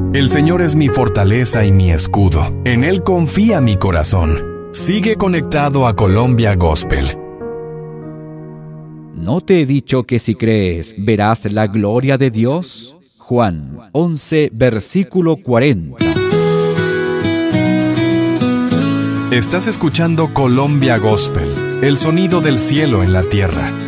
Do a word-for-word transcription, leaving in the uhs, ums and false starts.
El Señor es mi fortaleza y mi escudo. En Él confía mi corazón. Sigue conectado a Colombia Gospel. ¿No te he dicho que si crees, verás la gloria de Dios? Juan once, versículo cuarenta. Estás escuchando Colombia Gospel, el sonido del cielo en la tierra.